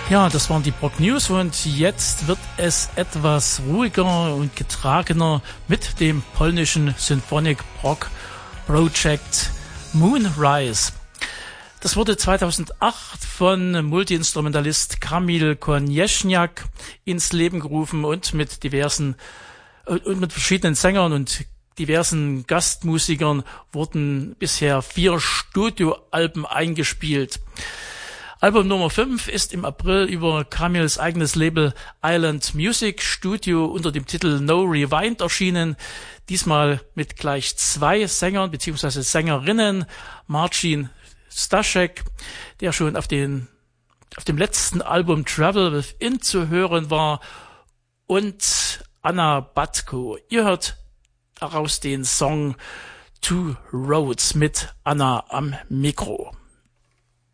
Ja, das waren die Prog News und jetzt wird es etwas ruhiger und getragener mit dem polnischen Symphonic Prog Project Moonrise. Das wurde 2008 von Multiinstrumentalist Kamil Konieczniak ins Leben gerufen und mit verschiedenen Sängern und diversen Gastmusikern wurden bisher 4 Studioalben eingespielt. Album Nummer 5 ist im April über Kamils eigenes Label Island Music Studio unter dem Titel No Rewind erschienen. Diesmal mit gleich 2 Sängern bzw. Sängerinnen. Marcin Staszek, der schon auf dem letzten Album Travel Within zu hören war, und Anna Batko. Ihr hört daraus den Song Two Roads mit Anna am Mikro.